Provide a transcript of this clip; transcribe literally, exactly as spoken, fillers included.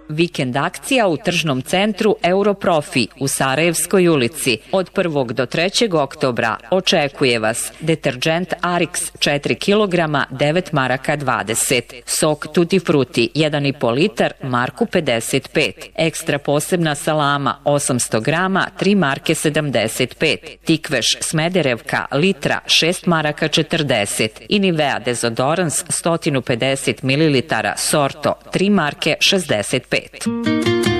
Vikend akcija u tržnom centru Europrofi u Sarajevskoj ulici. Od prvog do trećeg oktobra očekuje vas deterdžent Arix četiri kilograma devet maraka dvadeset, sok Tutti Frutti jedan i po litar marku pedeset pet, ekstra posebna salama osamsto grama tri marke sedamdeset pet, Tikveš Smederevka litra šest maraka četrdeset i Nivea dezodorans sto pedeset mililitara Sorto tri marke šezdeset pet.